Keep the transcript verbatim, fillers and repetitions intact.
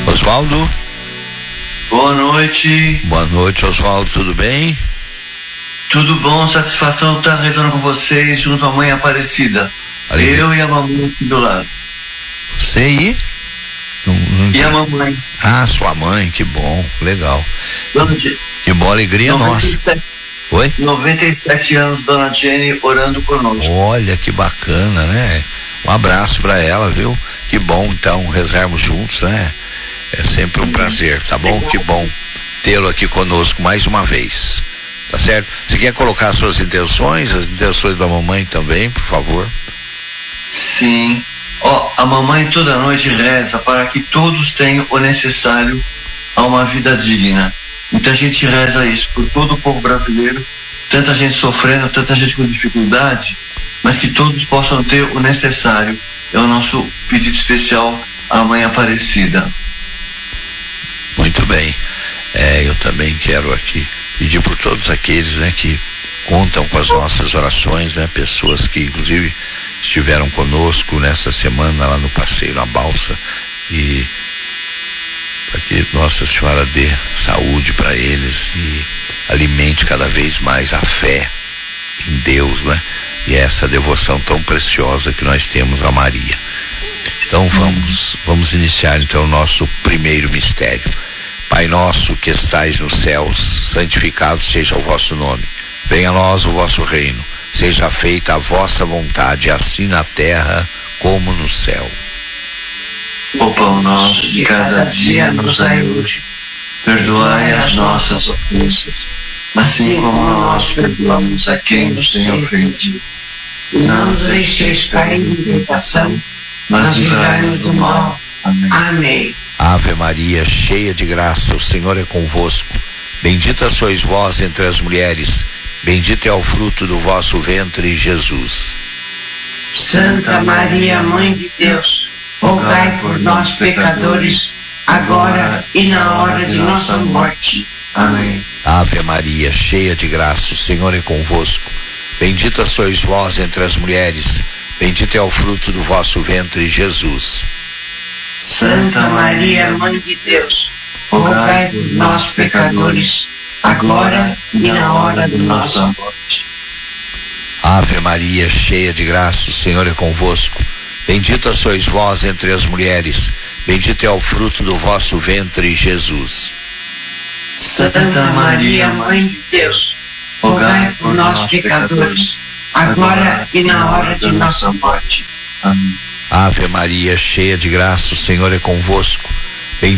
Oswaldo? Boa noite. Boa noite, Oswaldo, tudo bem? Tudo bom, satisfação estar rezando com vocês junto à Mãe Aparecida. Alegria. Eu e a mamãe aqui do lado. Você e? Não, não e a mamãe. Ah, sua mãe, que bom, legal. Dona Jenny. Que boa alegria noventa e sete, nossa. Oi? noventa e sete anos, Dona Jenny, orando conosco. Olha, que bacana, né? Um abraço para ela, viu? Que bom, então, rezarmos juntos, né? É sempre um prazer, tá bom? Que bom tê-lo aqui conosco mais uma vez, tá certo? Você quer colocar as suas intenções, as intenções da mamãe também, por favor? Sim. Ó, a mamãe toda noite reza para que todos tenham o necessário a uma vida digna. Muita gente reza isso por todo o povo brasileiro, tanta gente sofrendo, tanta gente com dificuldade, mas que todos possam ter o necessário. É o nosso pedido especial à Mãe Aparecida. Muito bem. É, eu também quero aqui pedir por todos aqueles, né, que contam com as nossas orações, né, pessoas que inclusive estiveram conosco nessa semana lá no passeio na balsa, e para que Nossa Senhora dê saúde para eles e alimente cada vez mais a fé em Deus, né? E essa devoção tão preciosa que nós temos a Maria. Então vamos, vamos iniciar então o nosso primeiro mistério. Pai nosso que estais nos céus, santificado seja o vosso nome. Venha a nós o vosso reino. Seja feita a vossa vontade, assim na terra como no céu. O pão nosso de cada dia nos dai hoje. Perdoai as nossas ofensas, assim como nós perdoamos a quem nos tem ofendido. Não nos deixeis cair em tentação, mas livrai-nos do mal. Amém. Amém. Ave Maria, cheia de graça, o Senhor é convosco. Bendita sois vós entre as mulheres, bendito é o fruto do vosso ventre, Jesus. Santa Maria, Mãe de Deus, rogai por nós, pecadores, agora e na hora de nossa morte. Amém. Ave Maria, cheia de graça, o Senhor é convosco. Bendita sois vós entre as mulheres, bendito é o fruto do vosso ventre, Jesus. Santa Maria, Mãe de Deus, rogai por nós, pecadores, agora e na hora de nossa morte. Ave Maria, cheia de graça, o Senhor é convosco. Bendita sois vós entre as mulheres, bendito é o fruto do vosso ventre, Jesus. Santa Maria, Mãe de Deus, rogai por nós, pecadores, agora e na hora de nossa morte. Amém. Ave Maria, cheia de graça, o Senhor é convosco.